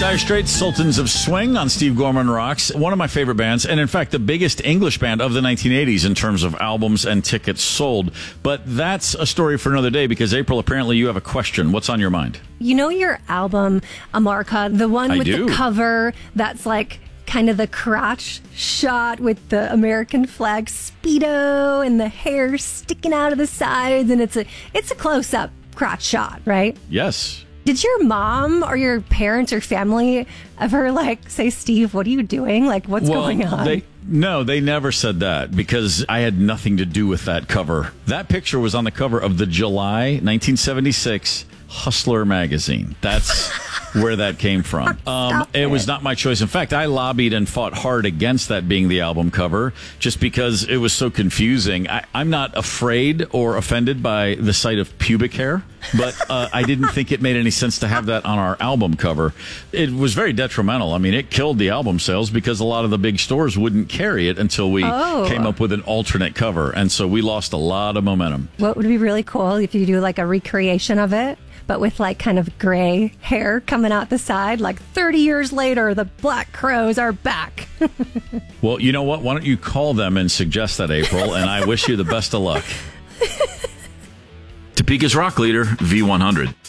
Dire Straits, Sultans of Swing on Steve Gorman Rocks. One of my favorite bands, and in fact, the biggest English band of the 1980s in terms of albums and tickets sold. But that's a story for another day because, April, apparently you have a question. What's on your mind? You know your album, Amarka, the one with the cover that's like kind of the crotch shot with the American flag Speedo and the hair sticking out of the sides, and it's a close-up crotch shot, right? Yes. Did your mom or your parents or family ever say, Steve, what are you doing? What's going on? No, they never said that because I had nothing to do with that cover. That picture was on the cover of the July 1976 Hustler magazine. That's where that came from. It was not my choice. In fact, I lobbied and fought hard against that being the album cover just because it was so confusing. I'm not afraid or offended by the sight of pubic hair, but I didn't think it made any sense to have that on our album cover. It was very detrimental. I mean, it killed the album sales because a lot of the big stores wouldn't carry it until we came up with an alternate cover. And so we lost a lot of momentum. What would be really cool if you do a recreation of it, but with kind of gray hair coming out the side, 30 years later, the Black Crowes are back. Well, you know what? Why don't you call them and suggest that, April, and I wish you the best of luck. Topeka's rock leader, V100.